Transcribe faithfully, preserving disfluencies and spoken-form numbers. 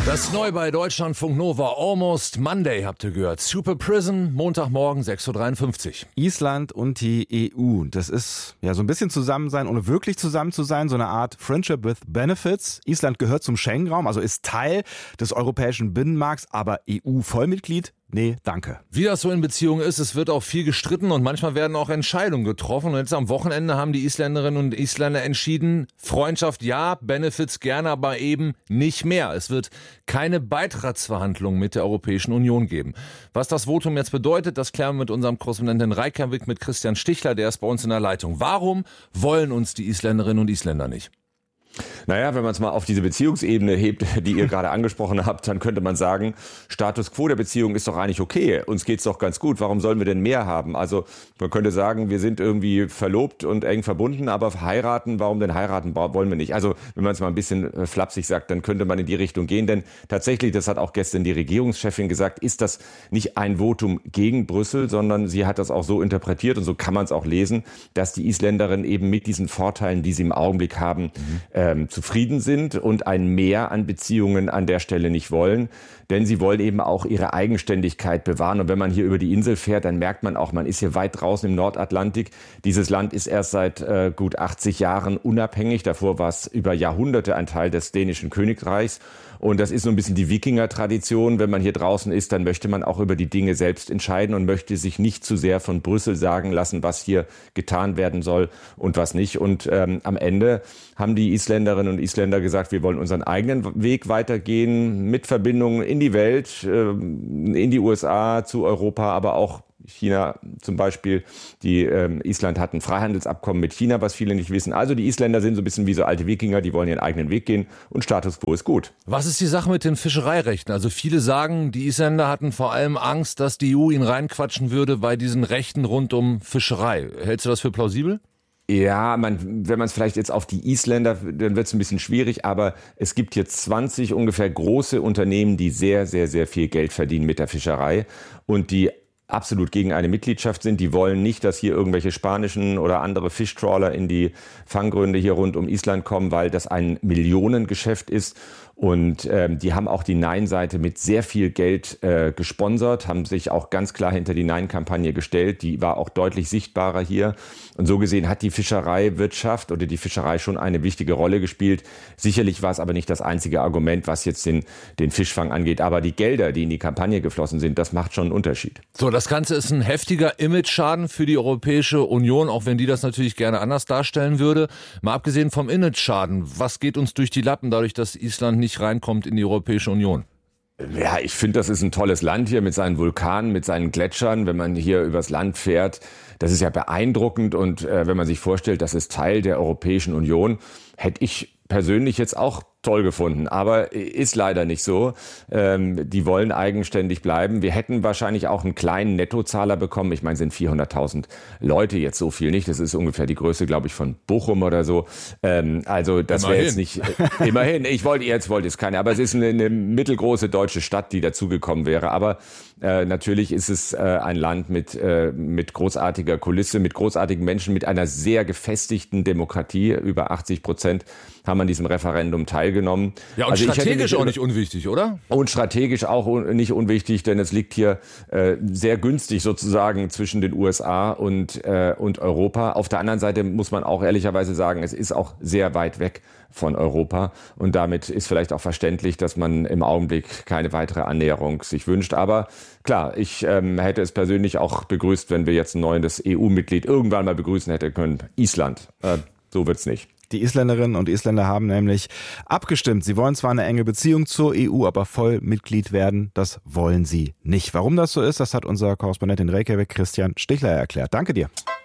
Das neu bei Deutschlandfunk Nova Almost Monday habt ihr gehört. Super Prison, Montagmorgen sechs Uhr dreiundfünfzig. Island und die E U. Das ist ja so ein bisschen zusammen sein, ohne wirklich zusammen zu sein. So eine Art Friendship with Benefits. Island gehört zum Schengen-Raum, also ist Teil des europäischen Binnenmarkts, aber E U-Vollmitglied? Nee, danke. Wie das so in Beziehungen ist, es wird auch viel gestritten und manchmal werden auch Entscheidungen getroffen. Und jetzt am Wochenende haben die Isländerinnen und Isländer entschieden, Freundschaft ja, Benefits gerne, aber eben nicht mehr. Es wird keine Beitrittsverhandlungen mit der Europäischen Union geben. Was das Votum jetzt bedeutet, das klären wir mit unserem Korrespondenten Reykjavik, mit Christian Stichler, der ist bei uns in der Leitung. Warum wollen uns die Isländerinnen und Isländer nicht? Naja, wenn man es mal auf diese Beziehungsebene hebt, die ihr gerade angesprochen habt, dann könnte man sagen, Status quo der Beziehung ist doch eigentlich okay. Uns geht's doch ganz gut. Warum sollen wir denn mehr haben? Also man könnte sagen, wir sind irgendwie verlobt und eng verbunden, aber heiraten, warum denn heiraten wollen wir nicht? Also wenn man es mal ein bisschen flapsig sagt, dann könnte man in die Richtung gehen. Denn tatsächlich, das hat auch gestern die Regierungschefin gesagt, ist das nicht ein Votum gegen Brüssel, sondern sie hat das auch so interpretiert und so kann man es auch lesen, dass die Isländerinnen eben mit diesen Vorteilen, die sie im Augenblick haben, mhm. ähm, zufrieden sind und ein Mehr an Beziehungen an der Stelle nicht wollen. Denn sie wollen eben auch ihre Eigenständigkeit bewahren. Und wenn man hier über die Insel fährt, dann merkt man auch, man ist hier weit draußen im Nordatlantik. Dieses Land ist erst seit äh, gut achtzig Jahren unabhängig. Davor war es über Jahrhunderte ein Teil des dänischen Königreichs. Und das ist so ein bisschen die Wikinger-Tradition. Wenn man hier draußen ist, dann möchte man auch über die Dinge selbst entscheiden und möchte sich nicht zu sehr von Brüssel sagen lassen, was hier getan werden soll und was nicht. Und ähm, am Ende haben die Isländerinnen und Isländer gesagt, wir wollen unseren eigenen Weg weitergehen mit Verbindungen in die Welt, äh, in die U S A, zu Europa, aber auch China zum Beispiel. Die ähm, Island hat ein Freihandelsabkommen mit China, was viele nicht wissen. Also die Isländer sind so ein bisschen wie so alte Wikinger, die wollen ihren eigenen Weg gehen und Status quo ist gut. Was ist die Sache mit den Fischereirechten? Also viele sagen, die Isländer hatten vor allem Angst, dass die E U ihn reinquatschen würde bei diesen Rechten rund um Fischerei. Hältst du das für plausibel? Ja, man, wenn man es vielleicht jetzt auf die Isländer, dann wird es ein bisschen schwierig, aber es gibt hier zwanzig ungefähr große Unternehmen, die sehr, sehr, sehr viel Geld verdienen mit der Fischerei und die absolut gegen eine Mitgliedschaft sind. Die wollen nicht, dass hier irgendwelche spanischen oder andere Fischtrawler in die Fanggründe hier rund um Island kommen, weil das ein Millionengeschäft ist. Und ähm, die haben auch die Nein-Seite mit sehr viel Geld äh, gesponsert, haben sich auch ganz klar hinter die Nein-Kampagne gestellt. Die war auch deutlich sichtbarer hier. Und so gesehen hat die Fischereiwirtschaft oder die Fischerei schon eine wichtige Rolle gespielt. Sicherlich war es aber nicht das einzige Argument, was jetzt den, den Fischfang angeht. Aber die Gelder, die in die Kampagne geflossen sind, das macht schon einen Unterschied. So, das Ganze ist ein heftiger Image-Schaden für die Europäische Union, auch wenn die das natürlich gerne anders darstellen würde. Mal abgesehen vom Image-Schaden, was geht uns durch die Lappen dadurch, dass Island nicht nicht reinkommt in die Europäische Union? Ja, ich finde, das ist ein tolles Land hier mit seinen Vulkanen, mit seinen Gletschern. Wenn man hier übers Land fährt, das ist ja beeindruckend. Und äh, wenn man sich vorstellt, das ist Teil der Europäischen Union, hätte ich persönlich jetzt auch toll gefunden, aber ist leider nicht so. Ähm, die wollen eigenständig bleiben. Wir hätten wahrscheinlich auch einen kleinen Nettozahler bekommen. Ich meine, es sind vierhunderttausend Leute, jetzt so viel nicht. Das ist ungefähr die Größe, glaube ich, von Bochum oder so. Ähm, also das wäre jetzt nicht, äh, immerhin, ich wollte, jetzt wollte es keine, aber es ist eine, eine mittelgroße deutsche Stadt, die dazugekommen wäre. Aber äh, natürlich ist es äh, ein Land mit, äh, mit großartiger Kulisse, mit großartigen Menschen, mit einer sehr gefestigten Demokratie. Über achtzig Prozent haben an diesem Referendum teilgenommen. Ja, und also strategisch nicht, auch nicht unwichtig, oder? Und strategisch auch un, nicht unwichtig, denn es liegt hier äh, sehr günstig sozusagen zwischen den U S A und, äh, und Europa. Auf der anderen Seite muss man auch ehrlicherweise sagen, es ist auch sehr weit weg von Europa. Und damit ist vielleicht auch verständlich, dass man im Augenblick keine weitere Annäherung sich wünscht. Aber klar, ich ähm, hätte es persönlich auch begrüßt, wenn wir jetzt ein neues E U-Mitglied irgendwann mal begrüßen hätten können. Island. Äh, so wird's nicht. Die Isländerinnen und Isländer haben nämlich abgestimmt. Sie wollen zwar eine enge Beziehung zur E U, aber Vollmitglied werden, das wollen sie nicht. Warum das so ist, das hat unser Korrespondent in Reykjavik, Christian Stichler, erklärt. Danke dir.